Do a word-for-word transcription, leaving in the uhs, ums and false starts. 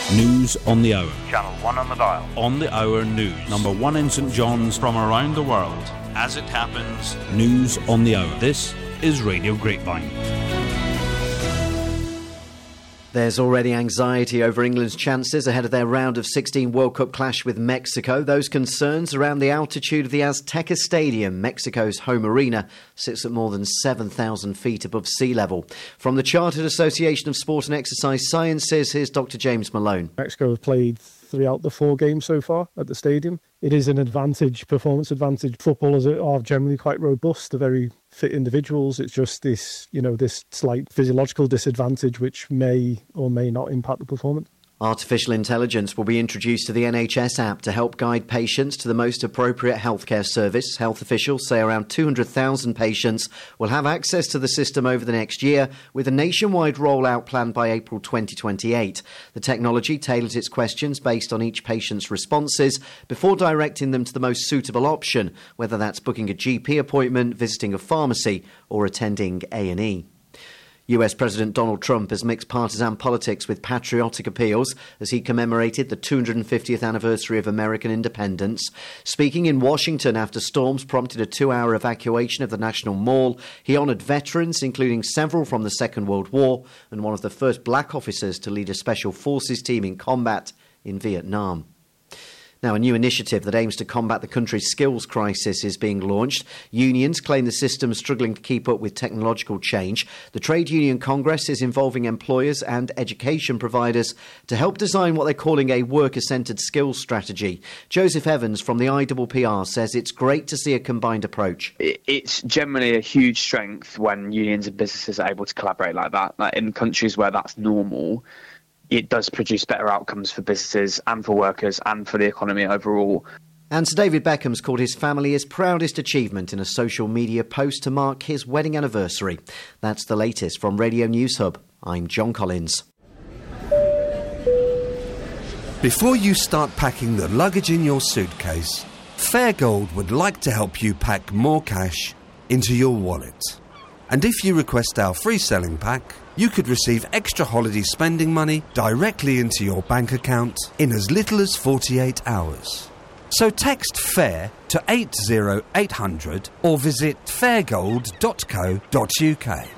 News on the hour. Channel one on the dial. On the hour news. Number one in St John's. From around the world. As it happens. News on the hour. This is Radio Grapevine. There's already anxiety over England's chances ahead of their round of sixteen World Cup clash with Mexico. Those concerns around the altitude of the Azteca Stadium, Mexico's home arena, sits at more than seven thousand feet above sea level. From the Chartered Association of Sport and Exercise Sciences, here's Doctor James Malone. Mexico have played three out of the four games so far at the stadium. It is an advantage, performance advantage. Footballers are generally quite robust, they're very fit individuals. It's just this, you know, this slight physiological disadvantage which may or may not impact the performance. Artificial intelligence will be introduced to the N H S app to help guide patients to the most appropriate healthcare service. Health officials say around two hundred thousand patients will have access to the system over the next year, with a nationwide rollout planned by April twenty twenty-eight. The technology tailors its questions based on each patient's responses before directing them to the most suitable option, whether that's booking a G P appointment, visiting a pharmacy or attending A and E. U S President Donald Trump has mixed partisan politics with patriotic appeals as he commemorated the two hundred fiftieth anniversary of American independence. Speaking in Washington after storms prompted a two-hour evacuation of the National Mall, he honoured veterans, including several from the Second World War and one of the first black officers to lead a special forces team in combat in Vietnam. Now, a new initiative that aims to combat the country's skills crisis is being launched. Unions claim the system is struggling to keep up with technological change. The Trade Union Congress is involving employers and education providers to help design what they're calling a worker-centred skills strategy. Joseph Evans from the I P P R says it's great to see a combined approach. It's generally a huge strength when unions and businesses are able to collaborate like that. Like in countries where that's normal, it does produce better outcomes for businesses and for workers and for the economy overall. And Sir David Beckham's called his family his proudest achievement in a social media post to mark his wedding anniversary. That's the latest from Radio News Hub. I'm John Collins. Before you start packing the luggage in your suitcase, Fairgold would like to help you pack more cash into your wallet. And if you request our free selling pack, you could receive extra holiday spending money directly into your bank account in as little as forty-eight hours. So text FAIR to eight zero eight hundred or visit fairgold dot co dot uk.